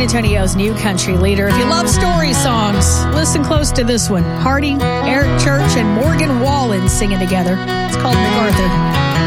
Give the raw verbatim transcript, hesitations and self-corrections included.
Antonio's new country leader. If you love story songs, listen close to this one. Hardy, Eric Church, and Morgan Wallen singing together. It's called MacArthur.